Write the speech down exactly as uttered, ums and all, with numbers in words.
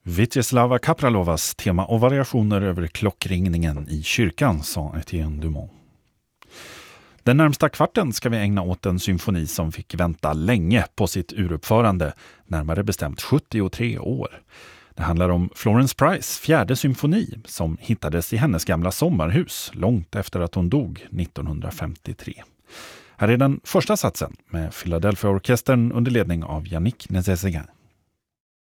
Vyacheslava Kapralovas tema och variationer över klockringningen i kyrkan, sa Etienne Dumont. Den närmsta kvarten ska vi ägna åt en symfoni som fick vänta länge på sitt uruppförande, närmare bestämt sjuttiotre år. Det handlar om Florence Price fjärde symfoni som hittades i hennes gamla sommarhus långt efter att hon dog nittonhundrafemtiotre. Här är den första satsen med Philadelphia-orkestern under ledning av Yannick Nézet-Séguin.